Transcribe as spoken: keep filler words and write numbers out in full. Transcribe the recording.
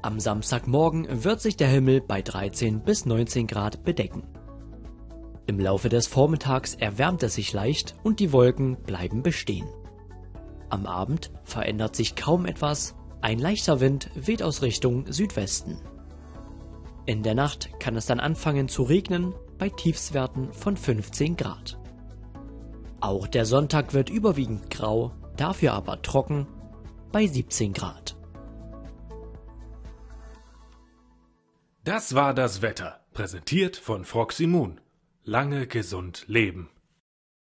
Am Samstagmorgen wird sich der Himmel bei dreizehn bis neunzehn Grad bedecken. Im Laufe des Vormittags erwärmt es sich leicht und die Wolken bleiben bestehen. Am Abend verändert sich kaum etwas, ein leichter Wind weht aus Richtung Südwesten. In der Nacht kann es dann anfangen zu regnen bei Tiefstwerten von fünfzehn Grad. Auch der Sonntag wird überwiegend grau, dafür aber trocken bei siebzehn Grad. Das war das Wetter, präsentiert von Froximun. Lange gesund leben.